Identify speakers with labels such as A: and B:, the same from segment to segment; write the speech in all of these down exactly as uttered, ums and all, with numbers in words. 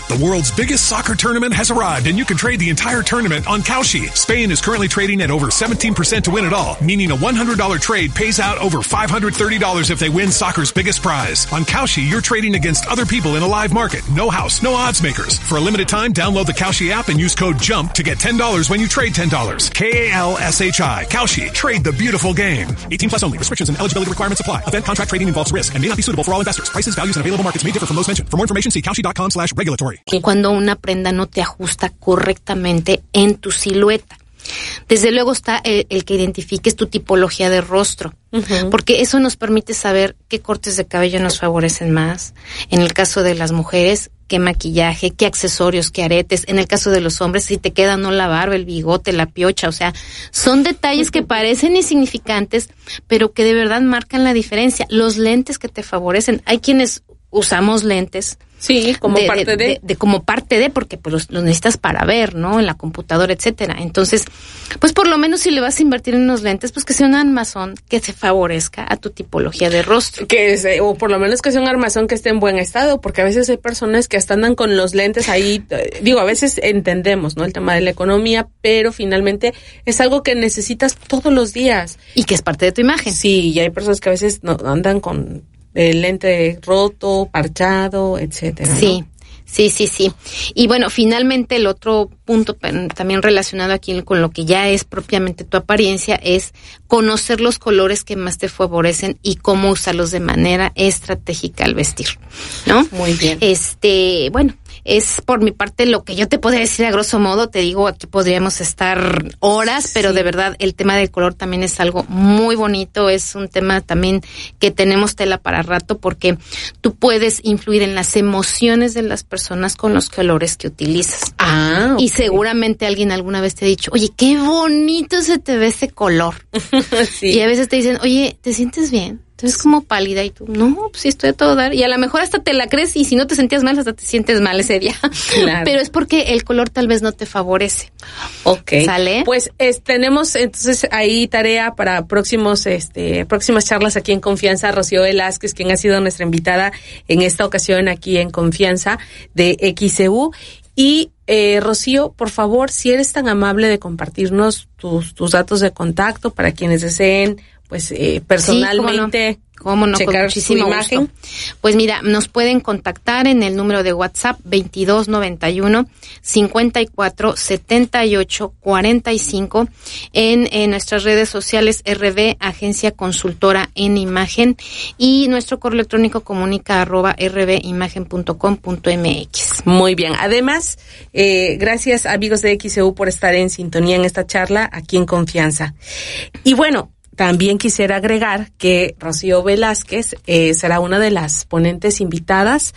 A: The world's biggest soccer tournament has arrived, and you can trade the entire tournament on Kalshi. Spain is currently trading at over seventeen percent to win it all, meaning a one hundred dollars trade pays out over five hundred thirty dollars if they win soccer's biggest prize. On Kalshi, you're trading against other people in a live market. No house, no odds makers. For a limited time, download the Kalshi app and use code JUMP to get ten dollars when you trade ten dollars. K A L S H I. Kalshi. Trade the beautiful game. eighteen plus only. Restrictions and eligibility requirements apply. Event contract trading involves risk and may not be suitable for all investors. Prices, values, and available markets may differ from those mentioned. For more information, see kalshi.com slash regulatory.
B: Cuando una prenda no te ajusta correctamente en tu silueta. Desde luego está el, el que identifiques tu tipología de rostro, uh-huh. porque eso nos permite saber qué cortes de cabello nos favorecen más. En el caso de las mujeres, qué maquillaje, qué accesorios, qué aretes. En el caso de los hombres, si te queda no la barba, el bigote, la piocha. O sea, son detalles que parecen insignificantes, pero que de verdad marcan la diferencia. Los lentes que te favorecen. Hay quienes usamos lentes.
C: Sí, como
B: de,
C: parte de,
B: de, de, de como parte de, porque pues los, los necesitas para ver, ¿no? En la computadora, etcétera. Entonces, pues por lo menos si le vas a invertir en unos lentes, pues que sea un armazón que se favorezca a tu tipología de rostro.
C: Que es, o por lo menos que sea un armazón que esté en buen estado, porque a veces hay personas que hasta andan con los lentes ahí, digo, a veces entendemos, ¿no? El tema de la economía, pero finalmente es algo que necesitas todos los días.
B: Y que es parte de tu imagen.
C: Sí, y hay personas que a veces no andan con el lente roto, parchado, etcétera, ¿no?
B: Sí, sí, sí, sí. Y bueno, finalmente el otro punto también relacionado aquí con lo que ya es propiamente tu apariencia es conocer los colores que más te favorecen y cómo usarlos de manera estratégica al vestir, ¿no?
C: Muy bien.
B: Este, bueno, es por mi parte lo que yo te podría decir a grosso modo. Te digo, aquí podríamos estar horas, sí. pero de verdad el tema del color también es algo muy bonito. Es un tema también que tenemos tela para rato porque tú puedes influir en las emociones de las personas con los colores que utilizas.
C: Ah, okay.
B: Y seguramente alguien alguna vez te ha dicho, oye, qué bonito se te ve ese color.
C: Sí.
B: Y a veces te dicen, oye, ¿te sientes bien? Entonces como pálida y tú, no, pues sí estoy a todo dar. Y a lo mejor hasta te la crees y si no te sentías mal, hasta te sientes mal ese día.
C: Claro.
B: Pero es porque el color tal vez no te favorece.
C: Ok.
B: ¿Sale?
C: Pues es, tenemos entonces ahí tarea para próximos, este, próximas charlas aquí en Confianza. Rocío Velázquez, quien ha sido nuestra invitada en esta ocasión aquí en Confianza de X C U. Y eh, Rocío, por favor, si eres tan amable de compartirnos tus, tus datos de contacto para quienes deseen pues eh, personalmente
B: sí, cómo no,
C: checar
B: con muchísimo
C: su imagen.
B: Gusto. Pues mira, nos pueden contactar en el número de WhatsApp veintidós noventa y uno cincuenta y cuatro setenta y ocho cuarenta y cinco, en, en nuestras redes sociales R B Agencia Consultora en Imagen, y nuestro correo electrónico comunica arroba rbimagen punto com punto mx.
C: Muy bien. Además, eh, gracias amigos de X C U por estar en sintonía en esta charla aquí en Confianza. Y bueno, también quisiera agregar que Rocío Velázquez eh, será una de las ponentes invitadas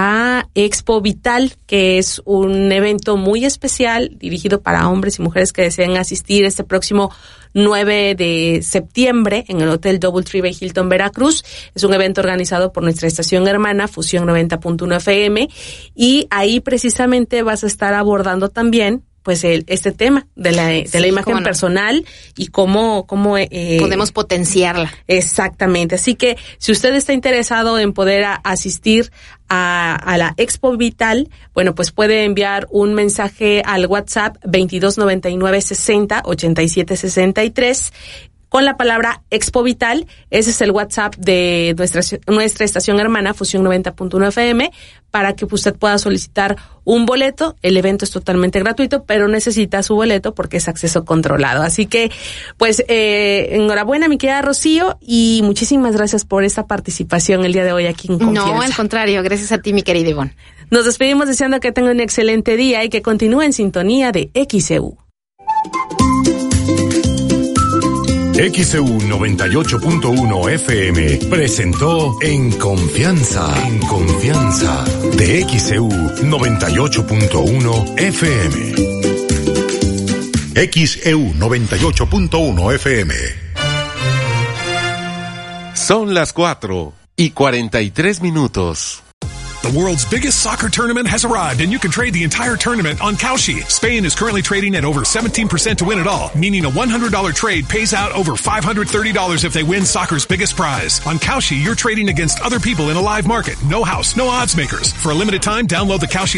C: a Expo Vital, que es un evento muy especial dirigido para hombres y mujeres que deseen asistir este próximo nueve de septiembre en el Hotel Doubletree Bay Hilton Veracruz. Es un evento organizado por nuestra estación hermana Fusión noventa punto uno F M, y ahí precisamente vas a estar abordando también pues el, este tema de la de sí, la imagen no. personal y cómo cómo eh,
B: podemos potenciarla.
C: Exactamente. Así que si usted está interesado en poder a, asistir a, a la Expo Vital, bueno, pues puede enviar un mensaje al WhatsApp veintidós noventa y nueve sesenta ochenta y siete sesenta y tres con la palabra Expo Vital. Ese es el WhatsApp de nuestra nuestra estación hermana Fusión noventa punto uno F M, para que usted pueda solicitar un boleto. El evento es totalmente gratuito, pero necesita su boleto porque es acceso controlado. Así que, pues, eh, enhorabuena, mi querida Rocío, y muchísimas gracias por esta participación el día de hoy aquí en Confianza.
B: No, al contrario, gracias a ti, mi querida Ivonne.
C: Nos despedimos deseando que tenga un excelente día y que continúe en sintonía de X C U.
A: X C U noventa y ocho punto uno F M presentó En Confianza, En Confianza de X C U noventa y ocho punto uno F M.
D: X E U noventa y ocho punto uno F M.
E: Son las cuatro y cuarenta y tres minutos.
A: The world's biggest soccer tournament has arrived, and you can trade the entire tournament on Kalshi. Spain is currently trading at over seventeen percent to win it all, meaning a one hundred dollars trade pays out over five hundred thirty dollars if they win soccer's biggest prize. On Kalshi, you're trading against other people in a live market. No house, no odds makers. For a limited time, download the Kalshi